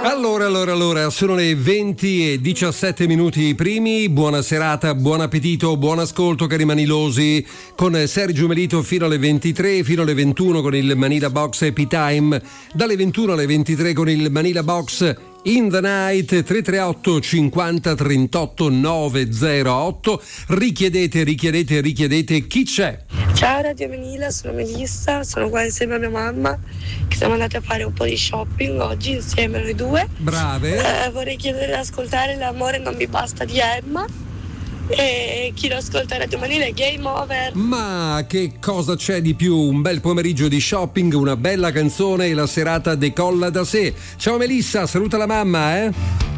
Allora, sono le 20:17 primi. Buona serata, buon appetito, buon ascolto, cari manilosi, con Sergio Melito fino alle 23, fino alle 21 con il Manila Box Happy Time, dalle 21 alle 23 con il Manila Box In the Night. 338 50 38 908. Richiedete chi c'è. Ciao Radio Manila, sono Melissa, sono qua insieme a mia mamma che siamo andati a fare un po' di shopping oggi insieme noi due. Brave. Vorrei chiedere di ascoltare L'amore non mi basta di Emma, e chi lo ascolta Radio Manila è Game Over. Ma che cosa c'è di più? Un bel pomeriggio di shopping, una bella canzone e la serata decolla da sé. Ciao Melissa, saluta la mamma,